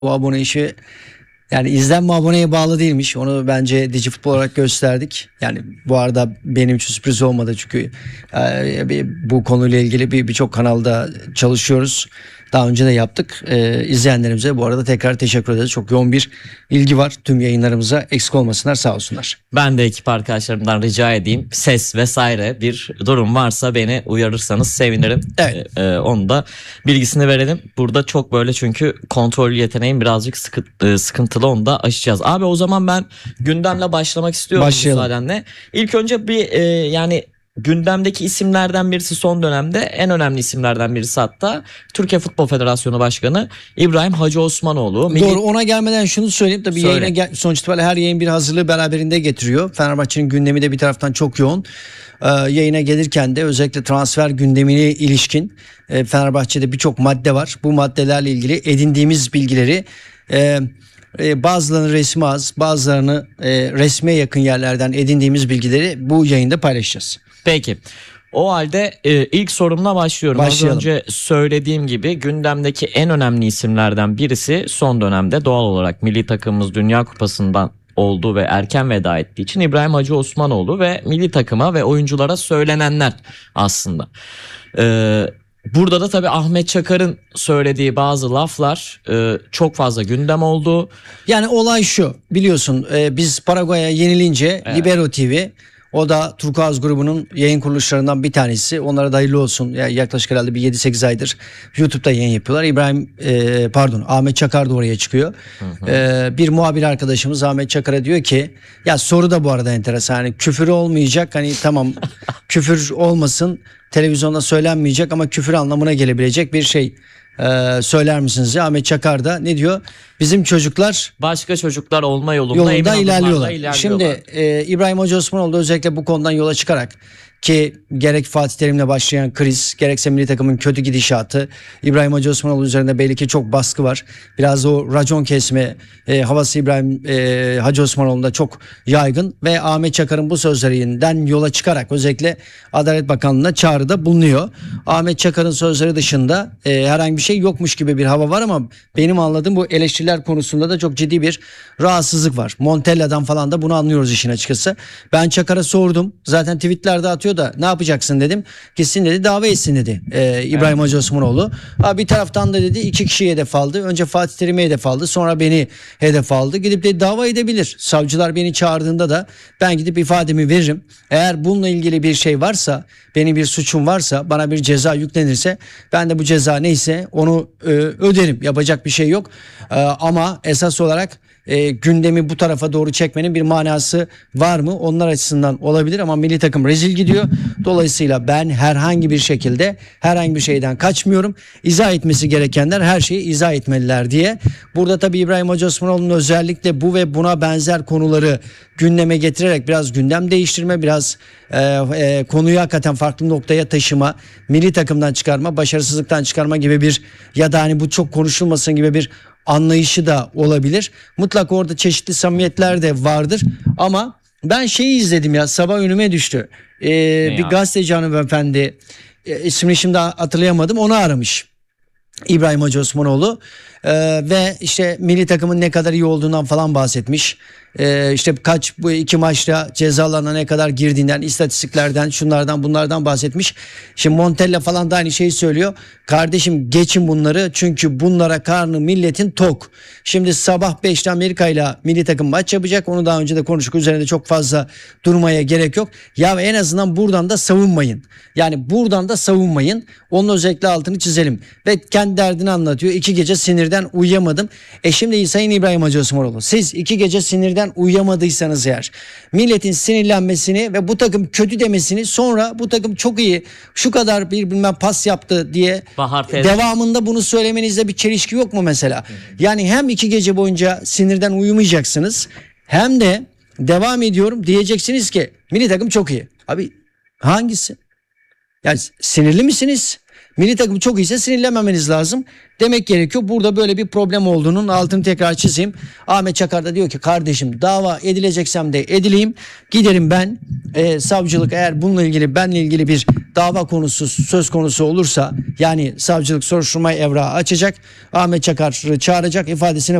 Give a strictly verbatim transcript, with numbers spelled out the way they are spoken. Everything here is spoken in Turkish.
Bu abone işi yani izlenme aboneye bağlı değilmiş. Onu bence Digifutbol olarak gösterdik. Yani bu arada benim için sürpriz olmadı çünkü e, bu konuyla ilgili bir birçok kanalda çalışıyoruz. Daha önce de yaptık. E, izleyenlerimize bu arada tekrar teşekkür ederiz. Çok yoğun bir ilgi var tüm yayınlarımıza. Eksik olmasınlar, sağ olsunlar. Ben de ekip arkadaşlarımdan rica edeyim. Ses vesaire bir durum varsa beni uyarırsanız sevinirim. Evet. Ee, e, onu da bilgisini verelim. Burada çok böyle çünkü kontrol yeteneğim birazcık sıkı, e, sıkıntılı, onu da aşacağız. Abi o zaman ben gündemle başlamak istiyorum müsaadenle. İlk önce bir e, yani gündemdeki isimlerden birisi, son dönemde en önemli isimlerden birisi hatta Türkiye Futbol Federasyonu Başkanı İbrahim Hacı Osmanoğlu. Milli... Doğru, ona gelmeden şunu söyleyeyim. Tabii Söyle. yayına gel- sonuç itibariyle her yayın bir hazırlığı beraberinde getiriyor. Fenerbahçe'nin gündemi de bir taraftan çok yoğun. Ee, yayına gelirken de özellikle transfer gündemine ilişkin e, Fenerbahçe'de birçok madde var. Bu maddelerle ilgili edindiğimiz bilgileri e, e, bazılarını resmi az, bazılarını e, resme yakın yerlerden edindiğimiz bilgileri bu yayında paylaşacağız. Peki. O halde e, ilk sorumla başlıyorum. Başlayalım. Az önce söylediğim gibi gündemdeki en önemli isimlerden birisi son dönemde doğal olarak milli takımımız Dünya Kupası'ndan olduğu ve erken veda ettiği için İbrahim Hacı Osmanoğlu ve milli takıma ve oyunculara söylenenler aslında. Ee, burada da tabii Ahmet Çakar'ın söylediği bazı laflar e, çok fazla gündem oldu. Yani olay şu, biliyorsun e, biz Paraguay'a yenilince Evet. Libero T V, o da Turkuaz grubunun yayın kuruluşlarından bir tanesi. Onlara da hayırlı olsun. Yani yaklaşık herhalde bir yedi sekiz aydır YouTube'da yayın yapıyorlar. İbrahim e, pardon Ahmet Çakar da oraya çıkıyor. Hı hı. E, bir muhabir arkadaşımız Ahmet Çakar'a diyor ki, ya soru da bu arada enteresan. Hani küfür olmayacak, hani tamam küfür olmasın, televizyonda söylenmeyecek ama küfür anlamına gelebilecek bir şey Ee, söyler misiniz ya? Ahmet Çakar da ne diyor? Bizim çocuklar Başka çocuklar olma yolunda, yolunda emin adımlarla ilerliyorlar. ilerliyorlar. Şimdi e, İbrahim Hacı Osmanoğlu da özellikle bu konudan yola çıkarak, ki gerek Fatih Terim'le başlayan kriz, gerekse milli takımın kötü gidişatı, İbrahim Hacı Osmanoğlu üzerinde belli ki çok baskı var. Biraz o racon kesme e, havası İbrahim e, Hacı Osmanoğlu'nda çok yaygın ve Ahmet Çakar'ın bu sözlerinden yola çıkarak özellikle Adalet Bakanlığı'na çağrıda bulunuyor. Ahmet Çakar'ın sözleri dışında e, herhangi bir şey yokmuş gibi bir hava var ama benim anladığım bu eleştiriler konusunda da çok ciddi bir rahatsızlık var. Montella'dan falan da bunu anlıyoruz işin açıkçası. Ben Çakar'a sordum. Zaten tweetlerde atıyor da ne yapacaksın dedim. Gitsin dedi, dava etsin dedi ee, İbrahim evet. Hacı Osmanoğlu. Ha, bir taraftan da dedi iki kişiyi hedef aldı. Önce Fatih Terim'i hedef aldı. Sonra beni hedef aldı. Gidip de dava edebilir. Savcılar beni çağırdığında da ben gidip ifademi veririm. Eğer bununla ilgili bir şey varsa, benim bir suçum varsa, bana bir ceza yüklenirse ben de bu ceza neyse onu e, öderim. Yapacak bir şey yok. E, ama esas olarak E, gündemi bu tarafa doğru çekmenin bir manası var mı? Onlar açısından olabilir ama milli takım rezil gidiyor. Dolayısıyla ben herhangi bir şekilde herhangi bir şeyden kaçmıyorum. İzah etmesi gerekenler her şeyi izah etmeliler diye. Burada tabii İbrahim Hacı Osmanoğlu'nun özellikle bu ve buna benzer konuları gündeme getirerek biraz gündem değiştirme, biraz e, e, konuyu hakikaten farklı noktaya taşıma, milli takımdan çıkarma, başarısızlıktan çıkarma gibi bir, ya da hani bu çok konuşulmasın gibi bir anlayışı da olabilir. Mutlaka orada çeşitli samimiyetler de vardır ama ben şeyi izledim ya, sabah önüme düştü. Ee, bir ya? gazeteci hanımefendi, e, ismini şimdi hatırlayamadım, onu aramış İbrahim Hacı Osmanoğlu ee, ve işte milli takımın ne kadar iyi olduğundan falan bahsetmiş. Ee, işte kaç bu iki maçta cezalarına ne kadar girdiğinden, istatistiklerden, şunlardan bunlardan bahsetmiş. Şimdi Montella falan da aynı şeyi söylüyor. Kardeşim geçin bunları, çünkü bunlara karnı milletin tok. Şimdi sabah beşte Amerika ile milli takım maç yapacak. Onu daha önce de konuştuk. Üzerinde çok fazla durmaya gerek yok. Ya en azından buradan da savunmayın. Yani buradan da savunmayın. Onun özellikle altını çizelim. Ve kendi derdini anlatıyor. İki gece sinirden uyuyamadım. E şimdi Sayın İbrahim Hacı Osmanoğlu, siz iki gece sinirden uyuyamadıysanız eğer, milletin sinirlenmesini ve bu takım kötü demesini, sonra bu takım çok iyi, şu kadar bir bilmem pas yaptı diye devamında bunu söylemenizde bir çelişki yok mu mesela? Yani hem iki gece boyunca sinirden uyumayacaksınız, hem de devam ediyorum diyeceksiniz ki milli takım çok iyi. Abi hangisi? Yani sinirli misiniz? Milli takım çok iyiyse sinirlenmemeniz lazım demek gerekiyor. Burada böyle bir problem olduğunun altını tekrar çizeyim. Ahmet Çakar da diyor ki, kardeşim dava edileceksem de edileyim. Giderim ben e, savcılık eğer bununla ilgili, benle ilgili bir dava konusu söz konusu olursa, yani savcılık soruşturma evrağı açacak, Ahmet Çakar'ı çağıracak, ifadesini